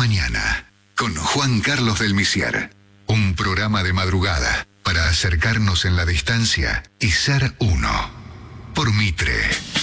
mañana, con Juan Carlos del Misier. Un programa de madrugada para acercarnos en la distancia y ser uno. Por Mitre.